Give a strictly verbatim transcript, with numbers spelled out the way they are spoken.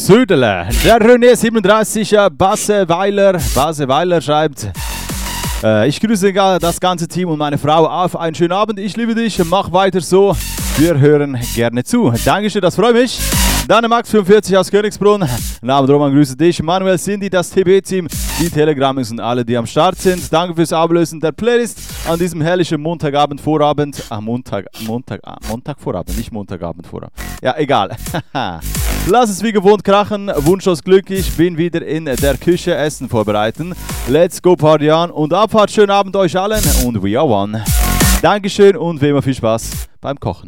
Södele. Der René siebenunddreißig, Basse Weiler. Basse Weiler schreibt: äh, Ich grüße das ganze Team und meine Frau auf einen schönen Abend. Ich liebe dich, mach weiter so. Wir hören gerne zu. Dankeschön, das freut mich. Dann Max fünfundvierzig aus Königsbrunn. Namen Roman, grüße dich. Manuel, Cindy, das T B-Team, die Telegram-Jungs und alle, die am Start sind. Danke fürs Ablösen der Playlist an diesem herrlichen Montagabend, Vorabend. Ah, Montag, Montag, ah, Montag, Vorabend, nicht Montagabend, Vorabend. Ja, egal. Lass es wie gewohnt krachen. Wunschlos glücklich. Bin wieder in der Küche Essen vorbereiten. Let's go Party on und Abfahrt. Schönen Abend euch allen und we are one. Dankeschön und wie immer viel Spaß beim Kochen.